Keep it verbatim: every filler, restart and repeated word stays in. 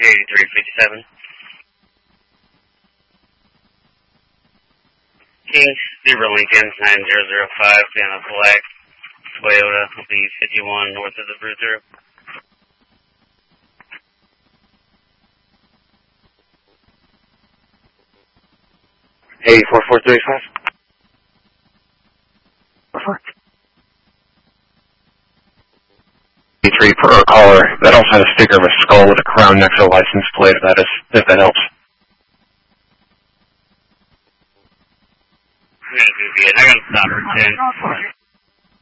eighty-three fifty-seven. King, Zebra Lincoln, nine zero zero five, down a black Toyota, will be fifty-one north of the Bruiser. eight four four three five. Three per our caller. That also has a sticker of a skull with a crown next to a license plate, if that is, if that helps. I'm going to be I got to stop for ten.